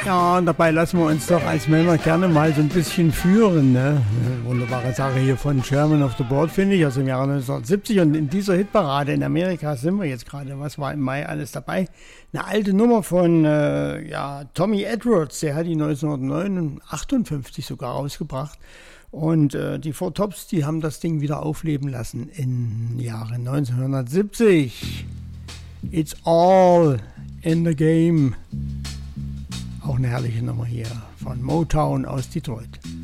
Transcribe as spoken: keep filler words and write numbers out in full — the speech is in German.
Ja, und dabei lassen wir uns doch als Männer gerne mal so ein bisschen führen. Ne? Eine wunderbare Sache hier von Sherman of the Board, finde ich, aus dem Jahre neunzehnhundertsiebzig. Und in dieser Hitparade in Amerika sind wir jetzt gerade. Was war im Mai alles dabei? Eine alte Nummer von äh, ja, Tommy Edwards, der hat die neunzehnhundertachtundfünfzig sogar rausgebracht. Und äh, die Four Tops, die haben das Ding wieder aufleben lassen im Jahre neunzehnhundertsiebzig. It's all in the game. Auch eine herrliche Nummer hier von Motown aus Detroit.